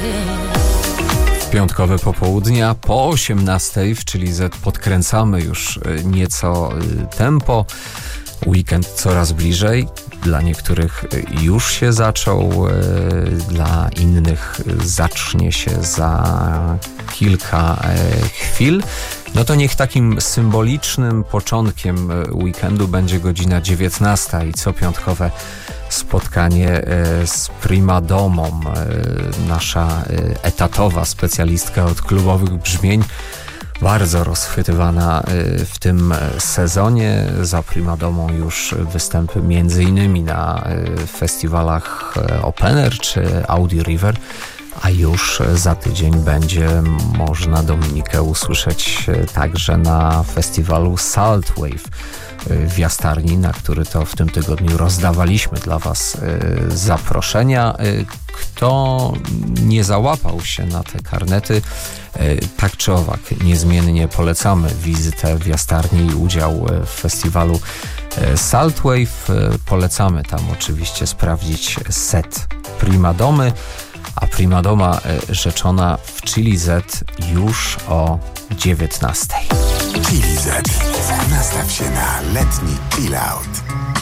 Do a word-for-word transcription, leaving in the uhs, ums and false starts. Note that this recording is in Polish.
Piątkowe popołudnia po osiemnastej w Chili Z podkręcamy już nieco tempo. Weekend coraz bliżej. Dla niektórych już się zaczął, dla innych zacznie się za kilka chwil. No to niech takim symbolicznym początkiem weekendu będzie godzina dziewiętnasta i co piątkowe spotkanie z Primadomą, nasza etatowa specjalistka od klubowych brzmień, bardzo rozchwytywana w tym sezonie. Za Primadomą już występy między innymi na festiwalach Open Air czy Audi River, a już za tydzień będzie można Dominikę usłyszeć także na festiwalu Saltwave w Jastarni, na który to w tym tygodniu rozdawaliśmy dla Was zaproszenia. Kto nie załapał się na te karnety, tak czy owak niezmiennie polecamy wizytę w Jastarni i udział w festiwalu Saltwave. Polecamy tam oczywiście sprawdzić set Primadomy, a Primadoma rzeczona w Chili Z już o dziewiętnastej. Chili Z. Nastaw się na letni chill out.